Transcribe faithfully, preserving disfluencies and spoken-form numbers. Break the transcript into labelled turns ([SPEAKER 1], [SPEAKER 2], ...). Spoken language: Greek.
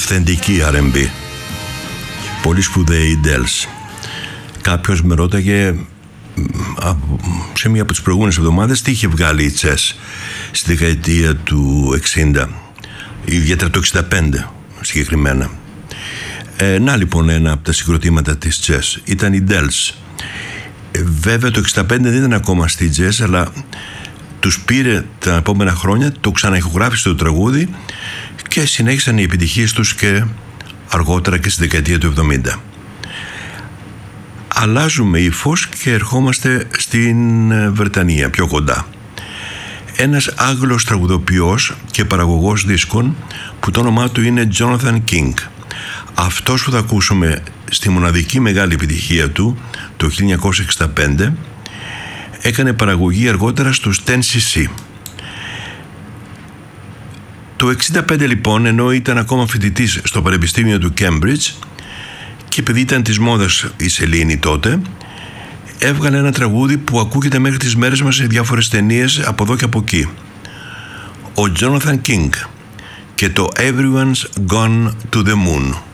[SPEAKER 1] αυθεντική αρ εν μπι. Πολύ σπουδαίοι οι Dells. Κάποιος με ρώταγε σε μία από τις προηγούμενες εβδομάδες τι είχε βγάλει η Chess στη δεκαετία του εξήντα, ιδιαίτερα το εξήντα πέντε συγκεκριμένα. Ε, να λοιπόν ένα από τα συγκροτήματα της Chess ήταν οι Dells. Ε, βέβαια το εξήντα πέντε δεν ήταν ακόμα στη Chess, αλλά τους πήρε τα επόμενα χρόνια, το ξαναηχογράφησε το τραγούδι και συνέχισαν οι επιτυχίες τους και αργότερα και στη δεκαετία του εβδομήντα. Αλλάζουμε ύφος και ερχόμαστε στην Βρετανία πιο κοντά. Ένας Άγγλος τραγουδοποιός και παραγωγός δίσκων που το όνομά του είναι Jonathan King. Αυτός που θα ακούσουμε στη μοναδική μεγάλη επιτυχία του το χίλια εννιακόσια εξήντα πέντε έκανε παραγωγή αργότερα στους ten σι σι. Το εξήντα πέντε λοιπόν, ενώ ήταν ακόμα φοιτητής στο Πανεπιστήμιο του Cambridge και επειδή ήταν της μόδας η σελήνη τότε, έβγαλε ένα τραγούδι που ακούγεται μέχρι τις μέρες μας σε διάφορες ταινίες από εδώ και από εκεί. Ο Jonathan King και το Everyone's Gone to the Moon.